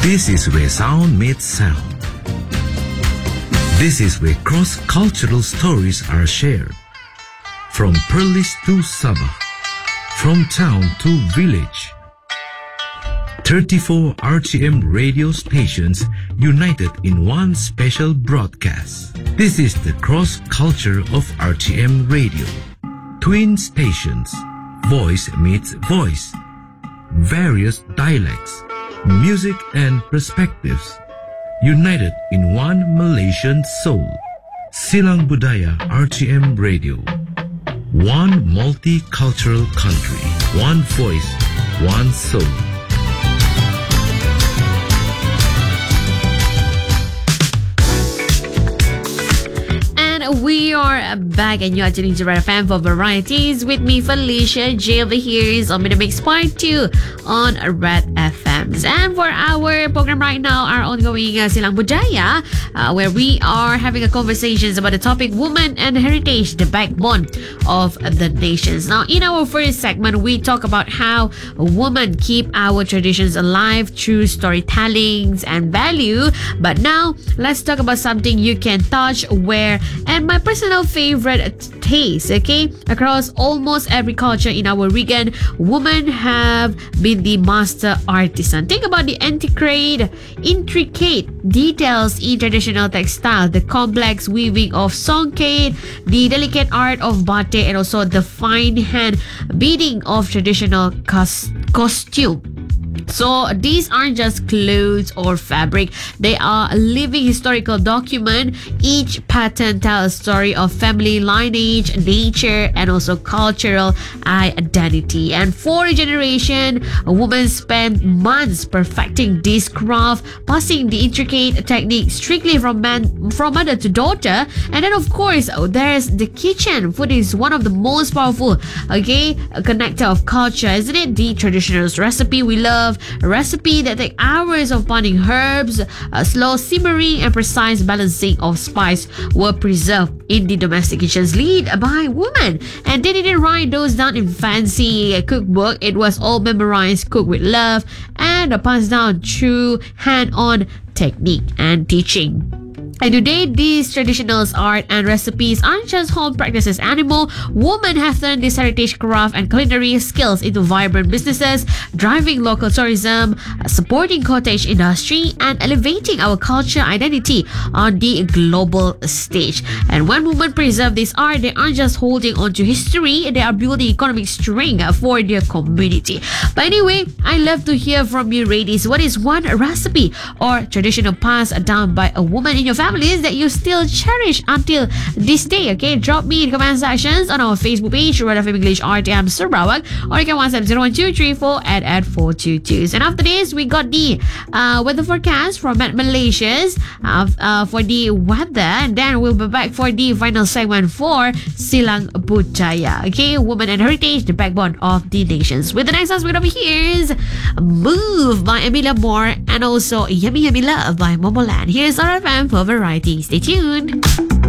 This is where sound meets sound. This is where cross-cultural stories are shared. From Perlis to Sabah, from town to village. 34 RTM radio stations united in one special broadcast. This is the cross-culture of RTM radio. Twin stations, voice meets voice. Various dialects, music and perspectives. United in one Malaysian soul. Silang Budaya RTM Radio. One multicultural country. One voice, one soul. We are back and you are tuning to Red FM for Varieties with me, Felicia J. Over here is on the Mix Part 2 on Red FM. And for our program right now, our ongoing Silang Budaya, where we are having a conversations about the topic Women and Heritage, the backbone of the nations. Now, in our first segment, we talk about how women keep our traditions alive through storytellings and value. But now, let's talk about something you can touch, wear, and my personal favorite taste, okay? Across almost every culture in our region, women have been the master artisan. Think about the intricate details in traditional textile, the complex weaving of songket, the delicate art of batik, and also the fine hand beading of traditional costume. So these aren't just clothes or fabric. They are a living historical document. Each pattern tells a story of family lineage, nature, and also cultural identity. And for a generation, a woman spent months perfecting this craft, passing the intricate technique strictly from mother to daughter. And then of course, there's the kitchen. Food is one of the most powerful, connector of culture, isn't it? The traditional recipe we love, a recipe that take hours of pounding herbs, slow simmering, and precise balancing of spice were preserved in the domestic kitchens led by women. And they didn't write those down in fancy cookbook. It was all memorized, cooked with love, and passed down through hand-on technique and teaching. And today, these traditional art and recipes aren't just home practices anymore. Women have turned this heritage craft and culinary skills into vibrant businesses, driving local tourism, supporting cottage industry, and elevating our culture identity on the global stage. And when women preserve this art, they aren't just holding on to history, they are building economic strength for their community. But anyway, I love to hear from you, ladies. What is one recipe or traditional passed down by a woman in your families that you still cherish until this day? Okay, drop me in comment sections on our Facebook page, Red FM English RTM Sarawak, or you can WhatsApp 01234 at 422. And after this, we got the weather forecast from Malaysia's for the weather, and then we'll be back for the final segment for Silang Budaya. Okay, Women and Heritage, the backbone of the nations. With the next aspect over here is Move by Emilia Moore and also Yummy Yummy Love by Momoland. Here's RFM for Variety. Stay tuned.